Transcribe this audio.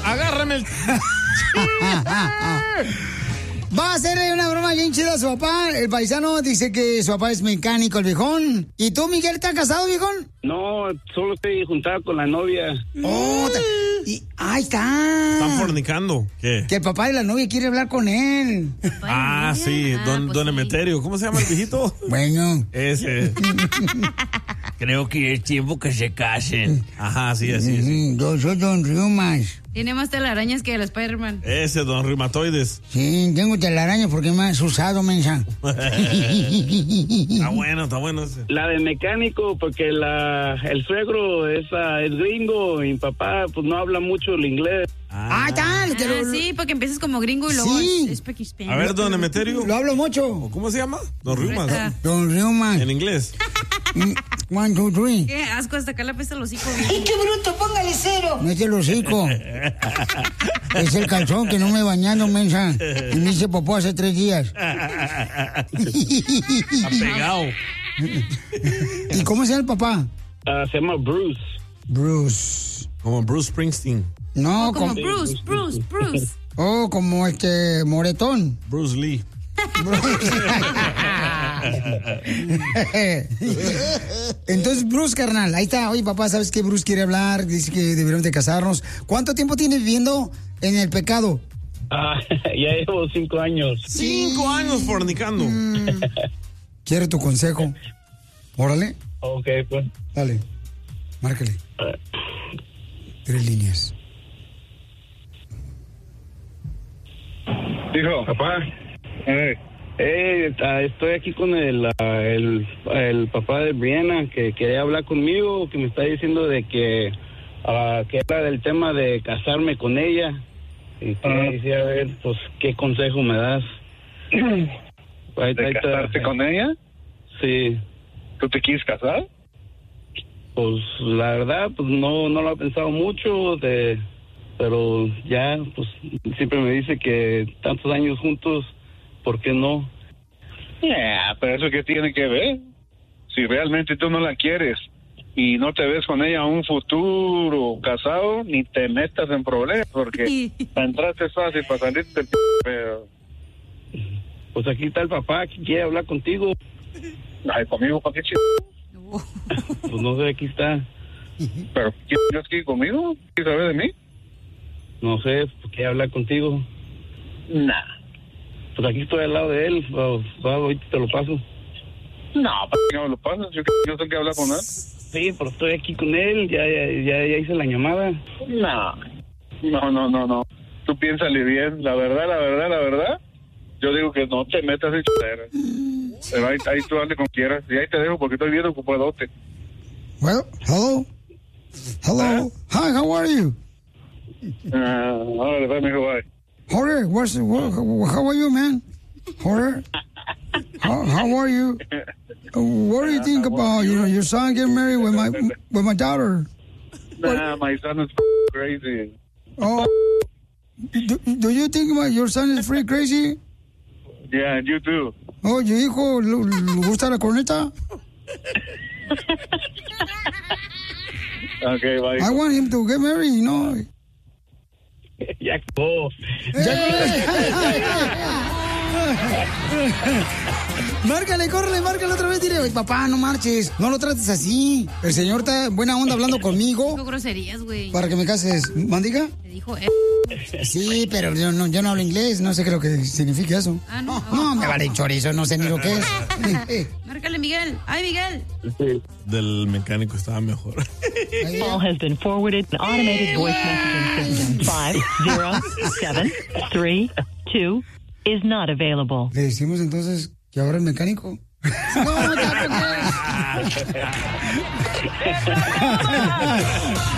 agárrame el... Va a hacerle una broma bien chida a su papá. El paisano dice que su papá es mecánico, el viejón. ¿Y tú, Miguel, estás casado, viejón? No, solo estoy juntado con la novia. Ahí está. Están fornicando. ¿Qué? Que el papá de la novia quiere hablar con él. Ah, sí, don Emeterio. ¿Cómo se llama el viejito? Bueno. Ese. Creo que es tiempo que se casen. Ajá, sí, así. Yo soy don Riumas. Tiene más telarañas que el Spider-Man. Ese, don Reumatoides. Sí, tengo telarañas porque me has usado, mensa. Está bueno ese. La de mecánico, porque el suegro es gringo y mi papá pues no habla mucho el inglés. Sí, porque empiezas como gringo y luego es A ver, don Emeterio. Lo hablo mucho. ¿Cómo se llama? Don Riumas. Don Riumas. En inglés. 1, 2, 3. Qué asco, hasta acá le apesta el hocico. ¡Ay, qué bruto! ¡Póngale 0! No es el hocico. Es el calzón que no me he bañado, mensa. Y me hice popó hace 3 días. Está pegado. ¿Y cómo se llama el papá? Se llama Bruce. Bruce. Como Bruce Springsteen. No, como Bruce. Oh, como Moretón. Bruce Lee. Entonces, Bruce, carnal, ahí está. Oye, papá, ¿sabes qué? Bruce quiere hablar, dice que deberíamos de casarnos. ¿Cuánto tiempo tienes viviendo en el pecado? Ya llevo 5 años. 5 años fornicando. Quiero tu consejo. Órale. Ok, pues. Dale, márcale. 3 líneas. Dijo, papá. Estoy aquí con el papá de Brianna que quería hablar conmigo, que me está diciendo de que habla del tema de casarme con ella. Y quisiera ver, pues, qué consejo me das. ¿De casarte con ella? Sí. ¿Tú te quieres casar? Pues, la verdad, pues, no lo he pensado mucho, pero ya, pues, siempre me dice que tantos años juntos, ¿por qué no? Pero eso qué tiene que ver. Si realmente tú no la quieres y no te ves con ella un futuro casado, ni te metas en problemas, porque para entrarte es fácil, para salirte pero... Pues aquí está el papá que quiere hablar contigo. Ay, conmigo, ¿para qué Pues no sé, aquí está. ¿Pero quieres aquí conmigo? ¿Quieres saber de mí? No sé, pues quiere hablar contigo. Nah. Pues aquí estoy al lado de él, ahorita te lo paso. No, ¿para qué me lo pasas? Yo tengo que hablar con él. Sí, pero estoy aquí con él, ya hice la llamada. No. Tú piénsale bien, la verdad. Yo digo que no te metas en choleras. Pero ahí tú hazle como quieras. Y ahí te dejo porque estoy bien ocupadote. Well, hello. Hi, how are you? Órale, bye, mijo, bye. Jorge, how are you, man? Jorge, how are you? What do you think about your son getting married with my daughter? Nah, my son is crazy. Oh, do you think your son is free crazy? Yeah, you do. Oh, ¿tu hijo le gusta la corneta? Okay, bye. I want him to get married, you know. Ya acabó. Márcale otra vez, dile, papá, no marches, no lo trates así. El señor está buena onda hablando conmigo. Dijo groserías, güey. Para que me cases, ¿mandiga? Le dijo, Sí, pero yo no hablo inglés, no sé qué es lo que significa eso. No, me vale chorizo, no sé ni lo que es. Márcale, Miguel. ¡Ay, Miguel! Del mecánico estaba mejor. Call has been forwarded to automated voice messaging system. 507332 is not available. Le decimos entonces que ahora el mecánico. No, ya,